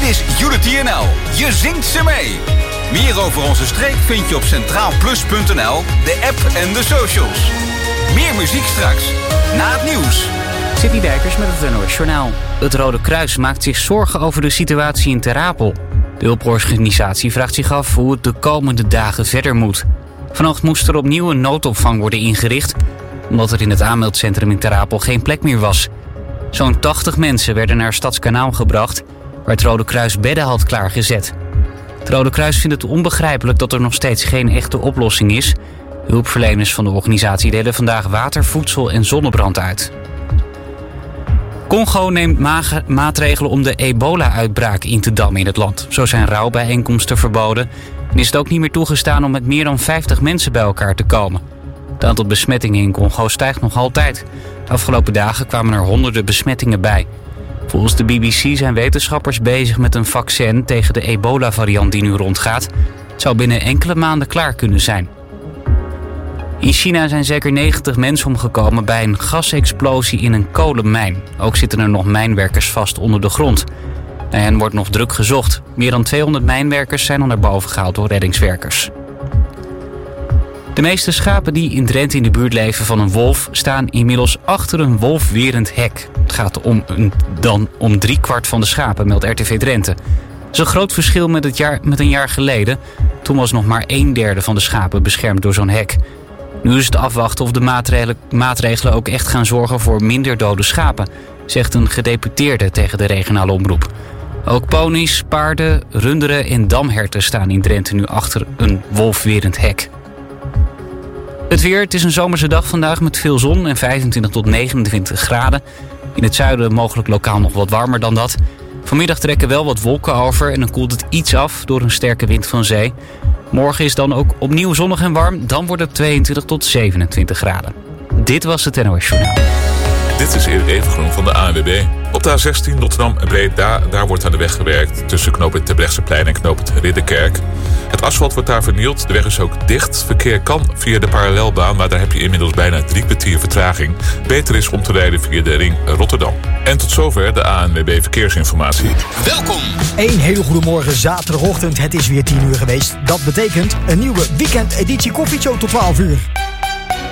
is Unity NL. Je zingt ze mee. Meer over onze streek vind je op centraalplus.nl, de app en de socials. Meer muziek straks, na het nieuws. Sidney Dijkers met het NOS Journaal. Het Rode Kruis maakt zich zorgen over de situatie in Ter Apel. De hulporganisatie vraagt zich af hoe het de komende dagen verder moet. Vannacht moest er opnieuw een noodopvang worden ingericht, omdat er in het aanmeldcentrum in Ter Apel geen plek meer was. Zo'n 80 mensen werden naar Stadskanaal gebracht, waar het Rode Kruis bedden had klaargezet. Het Rode Kruis vindt het onbegrijpelijk dat er nog steeds geen echte oplossing is. Hulpverleners van de organisatie delen vandaag water, voedsel en zonnebrand uit. Congo neemt maatregelen om de ebola-uitbraak in te dammen in het land. Zo zijn rouwbijeenkomsten verboden en is het ook niet meer toegestaan om met meer dan 50 mensen bij elkaar te komen. Het aantal besmettingen in Congo stijgt nog altijd. De afgelopen dagen kwamen er honderden besmettingen bij. Volgens de BBC zijn wetenschappers bezig met een vaccin tegen de ebola-variant die nu rondgaat. Het zou binnen enkele maanden klaar kunnen zijn. In China zijn zeker 90 mensen omgekomen bij een gasexplosie in een kolenmijn. Ook zitten er nog mijnwerkers vast onder de grond. Naar hen wordt nog druk gezocht. Meer dan 200 mijnwerkers zijn al naar boven gehaald door reddingswerkers. De meeste schapen die in Drenthe in de buurt leven van een wolf staan inmiddels achter een wolfwerend hek. Het gaat om 3/4 van de schapen, meldt RTV Drenthe. Dat is een groot verschil met een jaar geleden. Toen was nog maar 1/3 van de schapen beschermd door zo'n hek. Nu is het afwachten of de maatregelen ook echt gaan zorgen voor minder dode schapen, zegt een gedeputeerde tegen de regionale omroep. Ook ponies, paarden, runderen en damherten staan in Drenthe nu achter een wolfwerend hek. Het weer, het is een zomerse dag vandaag met veel zon en 25 tot 29 graden. In het zuiden mogelijk lokaal nog wat warmer dan dat. Vanmiddag trekken wel wat wolken over en dan koelt het iets af door een sterke wind van zee. Morgen is dan ook opnieuw zonnig en warm, dan wordt het 22 tot 27 graden. Dit was het NOS Journaal. Dit is Erik Evengroen van de ANWB. Op de A16 Rotterdam-Breda, daar wordt aan de weg gewerkt tussen knooppunt Terbrechtseplein en knooppunt Ridderkerk. Het asfalt wordt daar vernield, de weg is ook dicht. Verkeer kan via de parallelbaan, maar daar heb je inmiddels bijna 3 kwartier vertraging. Beter is om te rijden via de ring Rotterdam. En tot zover de ANWB Verkeersinformatie. Welkom! Een hele goede morgen, zaterdagochtend. Het is weer 10 uur geweest. Dat betekent een nieuwe weekendeditie Koffieshow tot 12 uur.